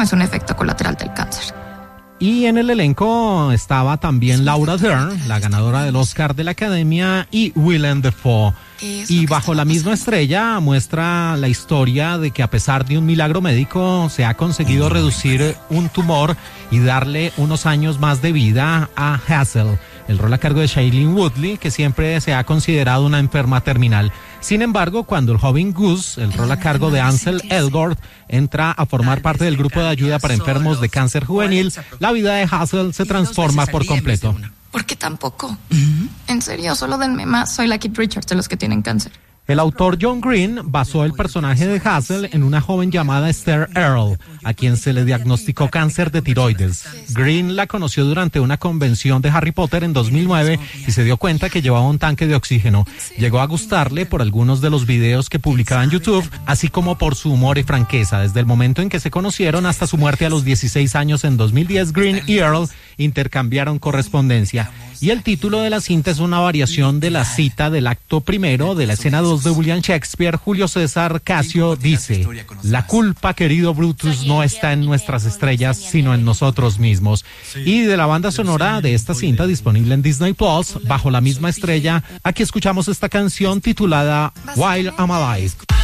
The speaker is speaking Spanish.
no es un efecto colateral del cáncer. Y en el elenco estaba también Laura Dern, la ganadora del Oscar de la Academia, y Willem Dafoe. Y bajo la misma estrella muestra la historia de que a pesar de un milagro médico se ha conseguido reducir un tumor y darle unos años más de vida a Hazel. El rol a cargo de Shailene Woodley, que siempre se ha considerado una enferma terminal. Sin embargo, cuando el joven Gus, el rol a cargo de Ansel Elgort, entra a formar parte del grupo de ayuda para enfermos de cáncer juvenil, la vida de Hazel se transforma por completo. ¿Por qué tampoco? En serio, solo denme más. Soy la Kit Richards de los que tienen cáncer. El autor John Green basó el personaje de Hazel en una joven llamada Esther Earle, a quien se le diagnosticó cáncer de tiroides. Green la conoció durante una convención de Harry Potter en 2009 y se dio cuenta que llevaba un tanque de oxígeno. Llegó a gustarle por algunos de los videos que publicaba en YouTube, así como por su humor y franqueza. Desde el momento en que se conocieron hasta su muerte a los 16 años en 2010, Green y Earle intercambiaron correspondencia. Y el título de la cinta es una variación de la cita del acto primero de la escena 2 de William Shakespeare. Julio César Casio dice: la culpa, querido Brutus, no está en nuestras estrellas, sino en nosotros mismos. Y de la banda sonora de esta cinta, disponible en Disney Plus, bajo la misma estrella, aquí escuchamos esta canción titulada While I'm Alive.